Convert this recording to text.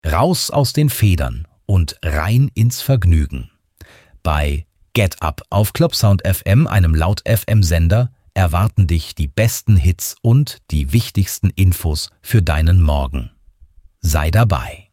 Raus aus den Federn und rein ins Vergnügen. Bei Get Up auf Clubsound FM, einem Laut-FM-Sender, erwarten dich die besten Hits und die wichtigsten Infos für deinen Morgen. Sei dabei.